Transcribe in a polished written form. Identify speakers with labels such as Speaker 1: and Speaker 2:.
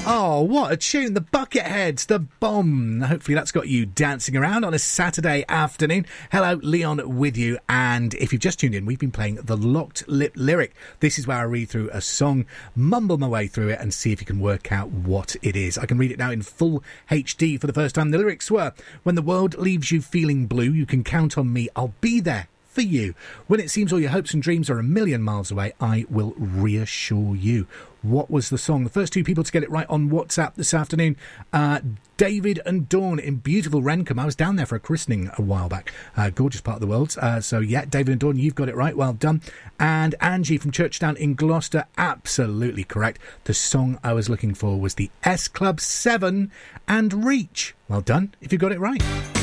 Speaker 1: Oh, what a tune. The Bucketheads, The Bomb. Hopefully that's got you dancing around on a Saturday afternoon. Hello, Leon with you. And if you've just tuned in, we've been playing The Locked Lip Lyric. This is where I read through a song, mumble my way through it and see if you can work out what it is. I can read it now in full HD for the first time. The lyrics were, when the world leaves you feeling blue, you can count on me. I'll be there for you. When it seems all your hopes and dreams are a million miles away, I will reassure you. What was the song? The first two people to get it right on WhatsApp this afternoon, David and Dawn in beautiful Rencombe. I was down there for a christening a while back. Gorgeous part of the world. So, yeah, David and Dawn, you've got it right. Well done. And Angie from Churchdown in Gloucester, absolutely correct. The song I was looking for was the S Club 7 and Reach. Well done if you got it right.